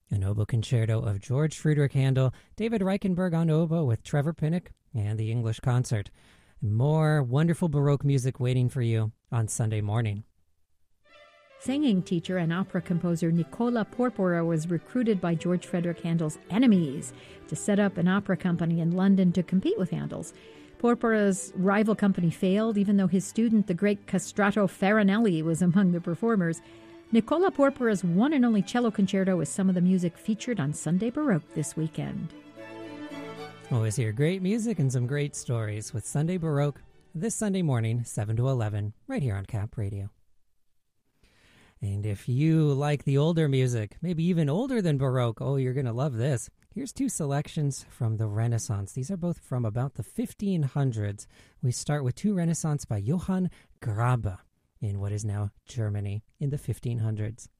An oboe concerto of George Friedrich Handel, David Reichenberg on oboe with Trevor Pinnock, and the English Concert. More wonderful Baroque music waiting for you on Sunday morning. Singing teacher and opera composer Nicola Porpora was recruited by George Frederick Handel's enemies to set up an opera company in London to compete with Handel's. Porpora's rival company failed, even though his student, the great Castrato Farinelli, was among the performers. Nicola Porpora's one and only cello concerto is some of the music featured on Sunday Baroque this weekend. Always hear great music and some great stories with Sunday Baroque this Sunday morning, 7 to 11, right here on Cap Radio. And if you like the older music, maybe even older than Baroque, oh, you're going to love this. Here's two selections from the Renaissance. These are both from about the 1500s. We start with two Renaissance by Johann Grabe in what is now Germany in the 1500s.